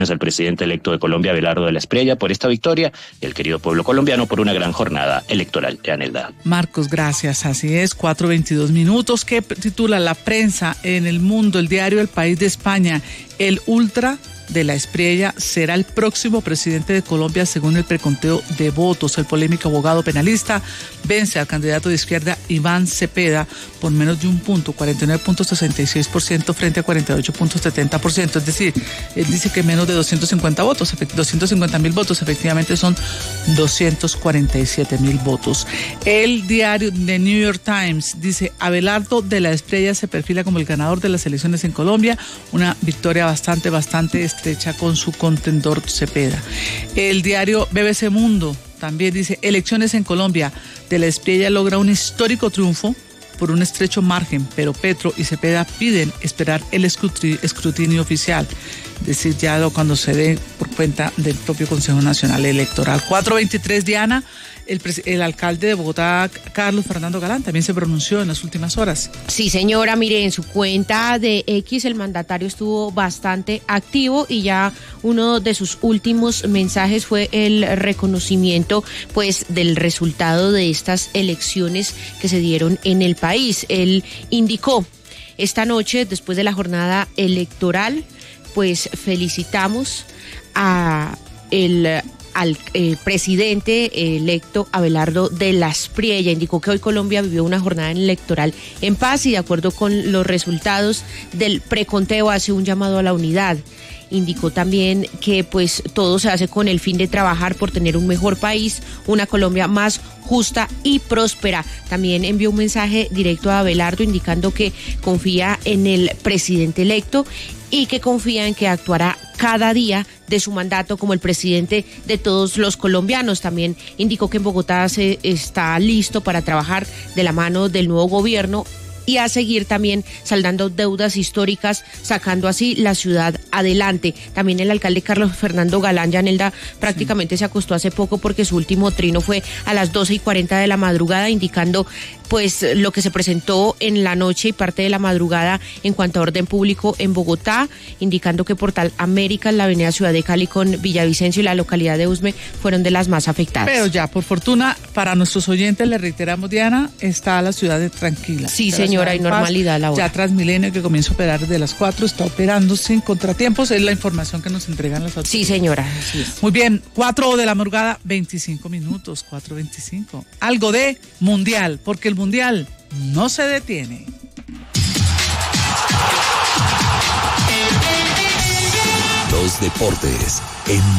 al presidente electo de Colombia, Abelardo de la Espriella, por esta victoria y al querido pueblo colombiano por una gran jornada electoral. Yanelda. Marcos, gracias. Así es, 4:22. ¿Qué titula la prensa en El Mundo, el diario El País de España? El ultra de la Espriella será el próximo presidente de Colombia según el preconteo de votos. El polémico abogado penalista vence al candidato de izquierda Iván Cepeda por menos de un punto, 49.66% frente a 48.70%. Es decir, él dice que menos de 250 votos, 250.000 votos, efectivamente son 247.000 votos. El diario The New York Times dice: Abelardo de la Espriella se perfila como el ganador de las elecciones en Colombia, una victoria bastante estrecha con su contendor Cepeda. El diario BBC Mundo también dice: elecciones en Colombia, de la Espriella logra un histórico triunfo por un estrecho margen, pero Petro y Cepeda piden esperar el escrutinio oficial, es decir, ya cuando se dé por cuenta del propio Consejo Nacional Electoral. 4:23, Diana. El alcalde de Bogotá, Carlos Fernando Galán, también se pronunció en las últimas horas. Sí, señora, mire, en su cuenta de X el mandatario estuvo bastante activo y ya uno de sus últimos mensajes fue el reconocimiento, pues, del resultado de estas elecciones que se dieron en el país. Él indicó: esta noche, después de la jornada electoral, pues felicitamos al presidente electo Abelardo de la Espriella. Indicó que hoy Colombia vivió una jornada electoral en paz y de acuerdo con los resultados del preconteo hace un llamado a la unidad. Indicó también que pues todo se hace con el fin de trabajar por tener un mejor país, una Colombia más justa y próspera. También envió un mensaje directo a Abelardo indicando que confía en el presidente electo y que confía en que actuará cada día de su mandato como el presidente de todos los colombianos. También indicó que en Bogotá se está listo para trabajar de la mano del nuevo gobierno y a seguir también saldando deudas históricas, sacando así la ciudad adelante. También el alcalde Carlos Fernando Galán, Yanelda, prácticamente se acostó hace poco porque su último trino fue a las 12:40 de la madrugada, indicando pues lo que se presentó en la noche y parte de la madrugada en cuanto a orden público en Bogotá, indicando que Portal América, la avenida Ciudad de Cali con Villavicencio y la localidad de Usme fueron de las más afectadas. Pero ya, por fortuna, para nuestros oyentes, le reiteramos, Diana, está la ciudad tranquila. Sí, señora, hay normalidad laboral. Ya Transmilenio, que comienza a operar desde las 4, está operando sin contratiempos, es la información que nos entregan las autoridades. Sí, señora. Así es. Muy bien, 4 de la madrugada, 25 minutos, 4:25. Algo de mundial, porque el mundial no se detiene. Los deportes en